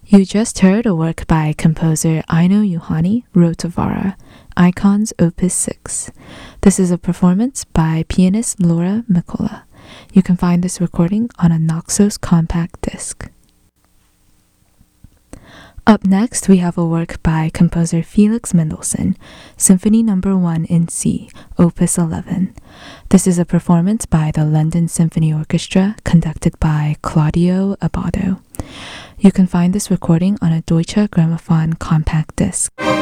You just heard a work by composer Aino Yuhani Rotavara, Icons Opus 6. This is a performance by pianist Laura Mikola. You can find this recording on a Naxos compact disc. Up next, we have a work by composer Felix Mendelssohn, Symphony No. 1 in C, Opus 11. This is a performance by the London Symphony Orchestra, conducted by Claudio Abbado. You can find this recording on a Deutsche Grammophon compact disc.